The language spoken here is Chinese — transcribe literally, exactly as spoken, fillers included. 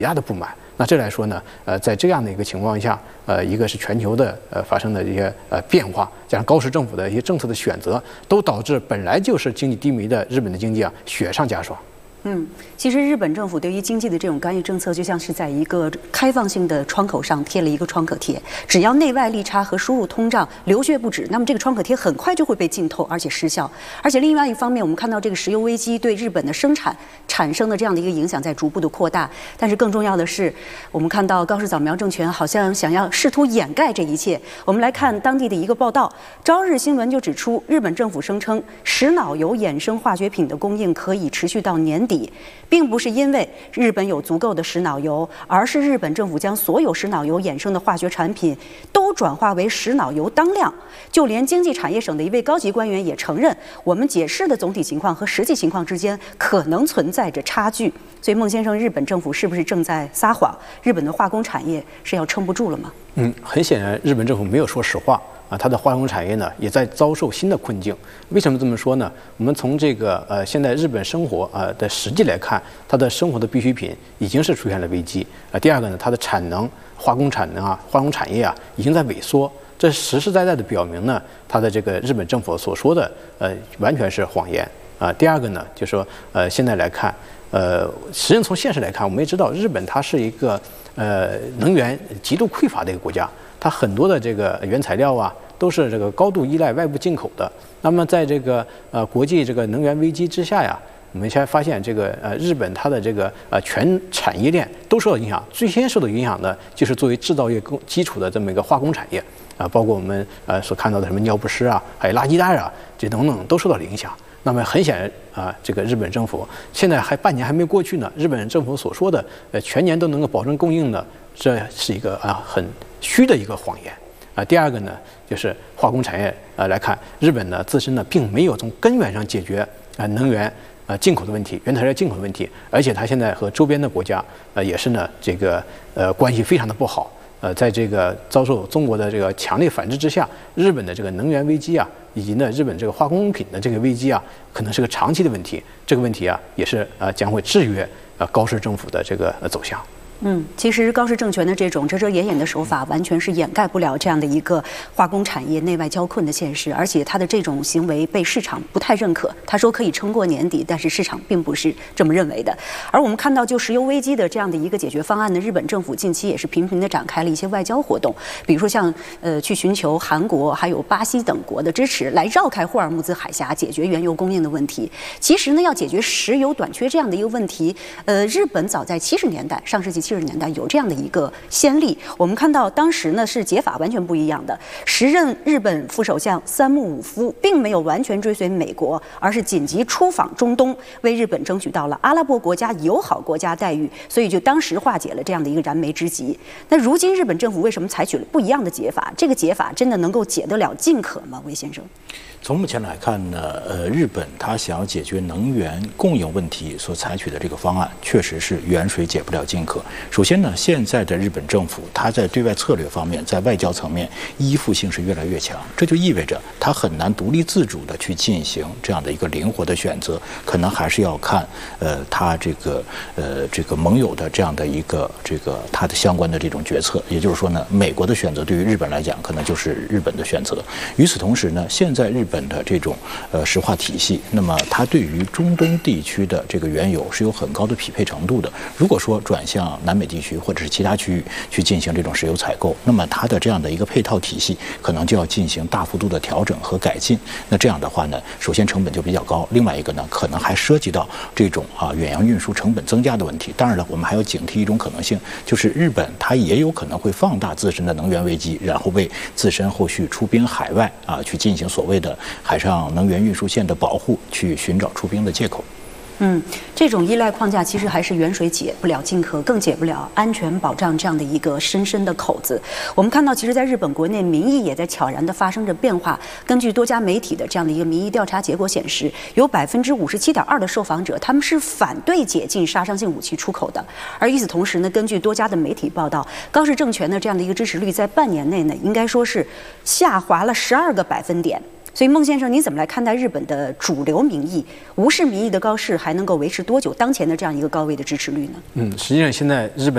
压的不满。那这来说呢，呃，在这样的一个情况下，呃，一个是全球的呃发生的一些呃变化，加上高市政府的一些政策的选择，都导致本来就是经济低迷的日本的经济啊雪上加霜。 嗯，其实日本政府对于经济的这种干预政策，就像是在一个开放性的窗口上贴了一个创可贴，只要内外利差和输入通胀流血不止，那么这个创可贴很快就会被浸透，而且失效。而且另外一方面，我们看到这个石油危机对日本的生产产生的这样的一个影响在逐步的扩大。但是更重要的是，我们看到高市早苗政权好像想要试图掩盖这一切。我们来看当地的一个报道，朝日新闻就指出，日本政府声称石脑油衍生化学品的供应可以持续到年底。并不是因为日本有足够的石脑油，而是日本政府将所有石脑油衍生的化学产品都转化为石脑油当量。就连经济产业省的一位高级官员也承认，我们解释的总体情况和实际情况之间可能存在着差距。所以孟先生，日本政府是不是正在撒谎？日本的化工产业是要撑不住了吗？ 嗯，很显然，日本政府没有说实话。啊，它的化工产业呢也在遭受新的困境。为什么这么说呢？我们从这个呃现在日本生活啊、呃、的实际来看，它的生活的必需品已经是出现了危机。啊、呃，第二个呢，它的产能、化工产能啊、化工产业啊已经在萎缩。这实实在在的表明呢，它的这个日本政府所说的呃完全是谎言啊、呃。第二个呢，就说呃现在来看，呃实际上从现实来看，我们也知道日本它是一个呃能源极度匮乏的一个国家。它很多的这个原材料啊，都是这个高度依赖外部进口的。那么在这个呃国际这个能源危机之下呀，我们现在发现这个呃日本它的这个呃全产业链都受到影响。最先受到影响的就是作为制造业基础的这么一个化工产业啊、呃，包括我们呃所看到的什么尿不湿啊，还有垃圾袋啊，这等等都受到了影响。那么很显然啊、呃，这个日本政府现在还半年还没过去呢，日本政府所说的呃全年都能够保证供应的，这是一个啊很虚的一个谎言啊。第二个呢，就是化工产业呃来看，日本呢自身呢并没有从根源上解决啊能源呃进口的问题、原材料进口的问题，而且它现在和周边的国家呃也是呢这个呃关系非常的不好。呃，在这个遭受中国的这个强烈反制之下，日本的这个能源危机啊，以及呢日本这个化工品的这个危机啊，可能是个长期的问题。这个问题啊，也是呃将会制约呃高市政府的这个、呃、走向。 嗯，其实高市政权的这种遮遮掩掩的手法，完全是掩盖不了这样的一个化工产业内外交困的现实，而且他的这种行为被市场不太认可。他说可以撑过年底，但是市场并不是这么认为的。而我们看到，就石油危机的这样的一个解决方案呢，日本政府近期也是频频的展开了一些外交活动，比如说像呃去寻求韩国还有巴西等国的支持，来绕开霍尔木兹海峡，解决原油供应的问题。其实呢，要解决石油短缺这样的一个问题，呃，日本早在七十年代，上世纪七十年代有这样的一个先例。我们看到当时呢是解法完全不一样的，时任日本副首相三木武夫并没有完全追随美国，而是紧急出访中东，为日本争取到了阿拉伯国家友好国家待遇，所以就当时化解了这样的一个燃眉之急。那如今日本政府为什么采取了不一样的解法？这个解法真的能够解得了近渴吗？魏先生， 从目前来看呢，呃，日本它想要解决能源供应问题所采取的这个方案，确实是远水解不了近渴。首先呢，现在的日本政府，它在对外策略方面，在外交层面依附性是越来越强，这就意味着它很难独立自主的去进行这样的一个灵活的选择，可能还是要看呃它这个呃这个盟友的这样的一个这个它的相关的这种决策。也就是说呢，美国的选择对于日本来讲，可能就是日本的选择。与此同时呢，现在日本的这种呃石化体系，那么它对于中东地区的这个原油是有很高的匹配程度的。如果说转向南美地区或者是其他区域去进行这种石油采购，那么它的这样的一个配套体系可能就要进行大幅度的调整和改进。那这样的话呢，首先成本就比较高，另外一个呢，可能还涉及到这种啊远洋运输成本增加的问题。当然了，我们还要警惕一种可能性，就是日本它也有可能会放大自身的能源危机，然后为自身后续出兵海外啊去进行所谓的海上能源运输线的保护，去寻找出兵的借口。 嗯，这种依赖框架其实还是远水解不了近渴，更解不了安全保障这样的一个深深的口子。我们看到，其实在日本国内，民意也在悄然地发生着变化。根据多家媒体的这样的一个民意调查结果显示，有百分之五十七点二的受访者他们是反对解禁杀伤性武器出口的。而与此同时呢，根据多家的媒体报道，高市政权的这样的一个支持率在半年内呢，应该说是下滑了十二个百分点。所以孟先生，你怎么来看待日本的主流民意？无视民意的高市还能够维持多久当前的这样一个高位的支持率呢？ 嗯，实际上现在日本